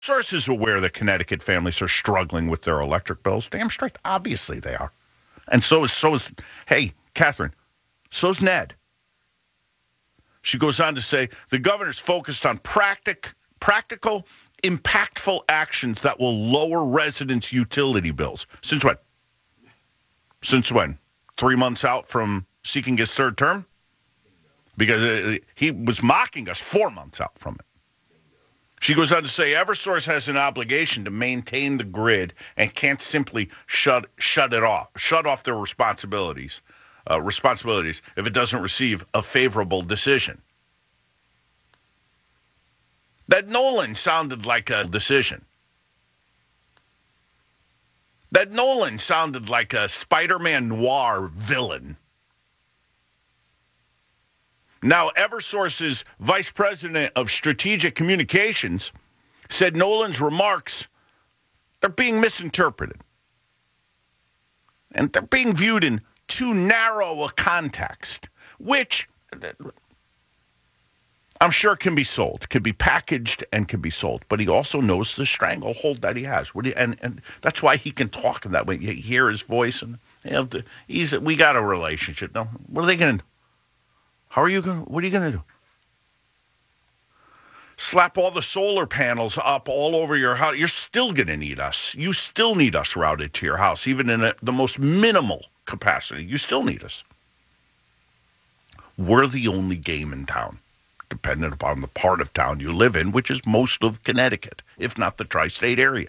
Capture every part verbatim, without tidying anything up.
Eversource is aware that Connecticut families are struggling with their electric bills. Damn straight. Obviously they are. And so is, so is, hey, Catherine, so's Ned. She goes on to say, the governor's focused on practic, practical, impactful actions that will lower residents' utility bills. Since when? Since when? Three months out from seeking his third term? Because uh, he was mocking us four months out from it. She goes on to say, Eversource has an obligation to maintain the grid and can't simply shut shut it off, shut off their responsibilities, uh, responsibilities if it doesn't receive a favorable decision. That Nolan sounded like a decision. That Nolan sounded like a Spider-Man noir villain. Now, Eversource's vice president of strategic communications said Nolan's remarks are being misinterpreted. And they're being viewed in too narrow a context, which I'm sure can be sold, can be packaged and can be sold. But he also knows the stranglehold that he has. What do you, and, and that's why he can talk in that way. You hear his voice, and you know, he's, we got a relationship. No, what are they going to do? How are you going? What are you going to do? Slap all the solar panels up all over your house? You're still going to need us. You still need us routed to your house, even in a, the most minimal capacity. You still need us. We're the only game in town, dependent upon the part of town you live in, which is most of Connecticut, if not the tri-state area.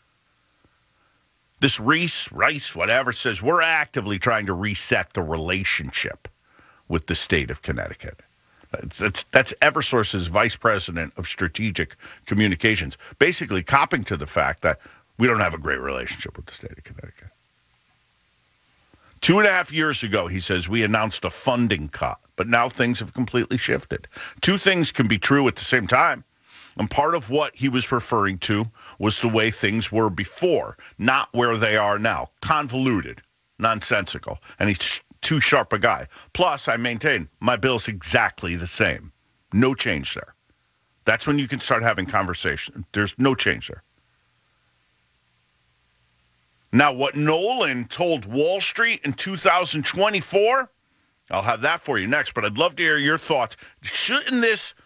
This Reese, Rice, whatever, says we're actively trying to reset the relationship with the state of Connecticut. That's, that's Eversource's vice president of strategic communications, basically copping to the fact that we don't have a great relationship with the state of Connecticut. Two and a half years ago, he says, we announced a funding cut, but now things have completely shifted. Two things can be true at the same time. And part of what he was referring to was the way things were before, not where they are now. Convoluted, nonsensical. And he's too sharp a guy. Plus, I maintain my bill's exactly the same. No change there. That's when you can start having conversation. There's no change there. Now, what Nolan told Wall Street in two thousand twenty-four, I'll have that for you next, but I'd love to hear your thoughts. Shouldn't this,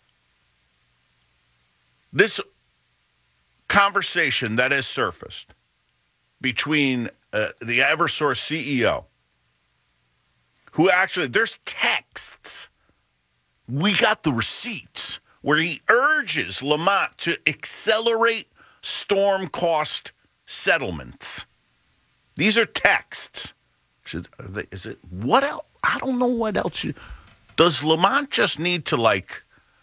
this conversation that has surfaced between uh, the Eversource C E O, who actually, there's texts, we got the receipts, where he urges Lamont to accelerate storm cost settlements. These are texts. Should, are they, is it, what else? I don't know what else. You, does Lamont just need to, like,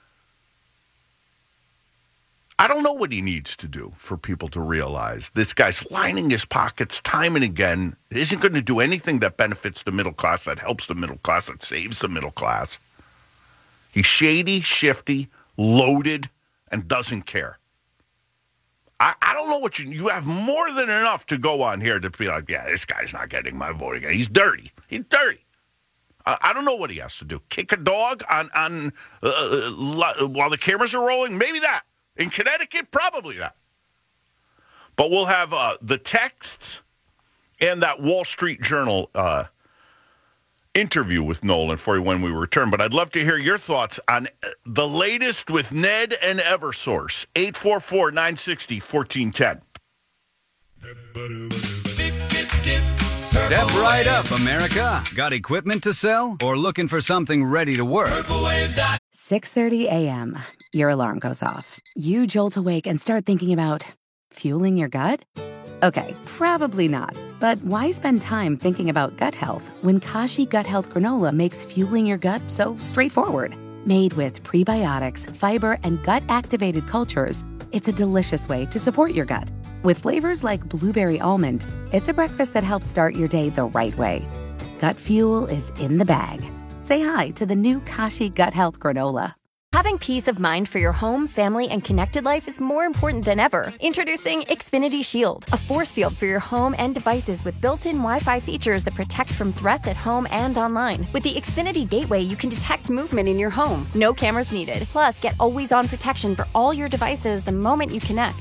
I don't know what he needs to do for people to realize this guy's lining his pockets time and again, isn't going to do anything that benefits the middle class, that helps the middle class, that saves the middle class. He's shady, shifty, loaded, and doesn't care. I, I don't know what you, you have more than enough to go on here to be like, yeah, this guy's not getting my vote again. He's dirty. He's dirty. I, I don't know what he has to do. Kick a dog on, on uh, while the cameras are rolling? Maybe that. In Connecticut, probably not. But we'll have uh, the texts and that Wall Street Journal uh, interview with Nolan for you when we return. But I'd love to hear your thoughts on the latest with Ned and Eversource. eight four four, nine six zero, one four one zero. Step right up, America. Got equipment to sell or looking for something ready to work? six thirty a.m. Your alarm goes off. You jolt awake and start thinking about fueling your gut? Okay, probably not. But why spend time thinking about gut health when Kashi Gut Health Granola makes fueling your gut so straightforward? Made with prebiotics, fiber, and gut-activated cultures, it's a delicious way to support your gut. With flavors like blueberry almond, it's a breakfast that helps start your day the right way. Gut fuel is in the bag. Say hi to the new Kashi Gut Health Granola. Having peace of mind for your home, family, and connected life is more important than ever. Introducing Xfinity Shield, a force field for your home and devices with built-in Wi-Fi features that protect from threats at home and online. With the Xfinity Gateway, you can detect movement in your home. No cameras needed. Plus, get always-on protection for all your devices the moment you connect.